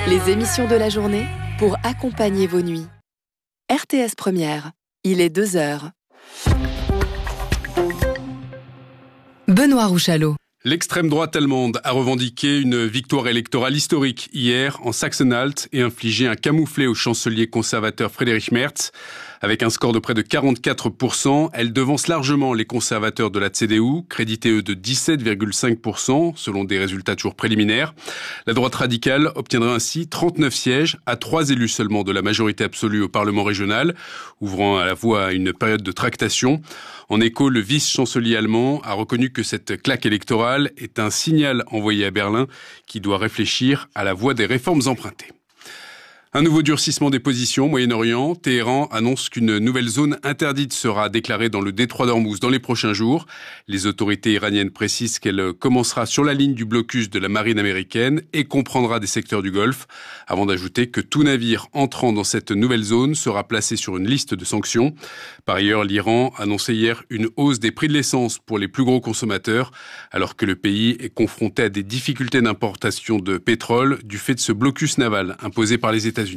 Les émissions de la journée pour accompagner vos nuits. RTS Première, il est 2h. Benoît Rouchalot. L'extrême droite allemande a revendiqué une victoire électorale historique hier en Sachsen-Anhalt et infligé un camouflet au chancelier conservateur Friedrich Merz. Avec un score de près de 44%, elle devance largement les conservateurs de la CDU, crédités eux de 17,5% selon des résultats toujours préliminaires. La droite radicale obtiendra ainsi 39 sièges à 3 élus seulement de la majorité absolue au Parlement régional, ouvrant à la voie à une période de tractation. En écho, le vice-chancelier allemand a reconnu que cette claque électorale est un signal envoyé à Berlin qui doit réfléchir à la voie des réformes empruntées. Un nouveau durcissement des positions au Moyen-Orient. Téhéran annonce qu'une nouvelle zone interdite sera déclarée dans le détroit d'Ormuz dans les prochains jours. Les autorités iraniennes précisent qu'elle commencera sur la ligne du blocus de la marine américaine et comprendra des secteurs du Golfe, avant d'ajouter que tout navire entrant dans cette nouvelle zone sera placé sur une liste de sanctions. Par ailleurs, l'Iran annonçait hier une hausse des prix de l'essence pour les plus gros consommateurs, alors que le pays est confronté à des difficultés d'importation de pétrole du fait de ce blocus naval imposé par les États-Unis.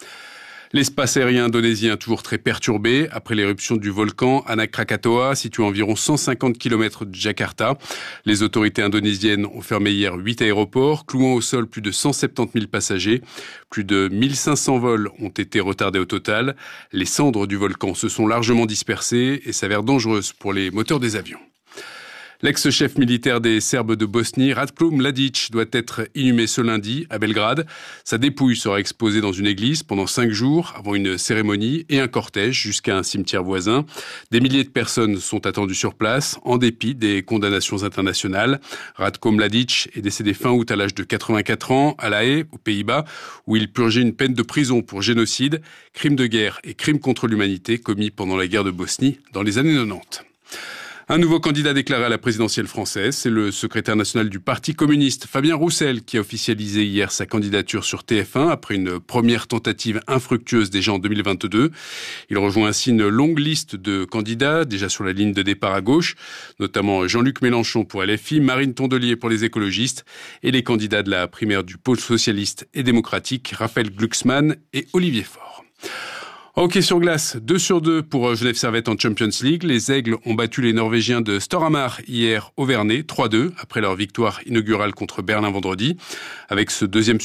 L'espace aérien indonésien toujours très perturbé après l'éruption du volcan Anak Krakatoa, situé à environ 150 km de Jakarta. Les autorités indonésiennes ont fermé hier 8 aéroports, clouant au sol plus de 170 000 passagers. Plus de 1500 vols ont été retardés au total. Les cendres du volcan se sont largement dispersées et s'avèrent dangereuses pour les moteurs des avions. L'ex-chef militaire des Serbes de Bosnie, Ratko Mladic, doit être inhumé ce lundi à Belgrade. Sa dépouille sera exposée dans une église pendant 5 jours avant une cérémonie et un cortège jusqu'à un cimetière voisin. Des milliers de personnes sont attendues sur place en dépit des condamnations internationales. Ratko Mladic est décédé fin août à l'âge de 84 ans à La Haye, aux Pays-Bas, où il purgeait une peine de prison pour génocide, crimes de guerre et crimes contre l'humanité commis pendant la guerre de Bosnie dans les années 90. Un nouveau candidat déclaré à la présidentielle française, c'est le secrétaire national du Parti communiste, Fabien Roussel, qui a officialisé hier sa candidature sur TF1 après une première tentative infructueuse déjà en 2022. Il rejoint ainsi une longue liste de candidats déjà sur la ligne de départ à gauche, notamment Jean-Luc Mélenchon pour LFI, Marine Tondelier pour les écologistes et les candidats de la primaire du pôle socialiste et démocratique, Raphaël Glucksmann et Olivier Faure. Hockey sur glace, 2-2 pour Genève Servette en Champions League. Les Aigles ont battu les Norvégiens de Storhamar hier au Vernet, 3-2, après leur victoire inaugurale contre Berlin vendredi. Avec ce deuxième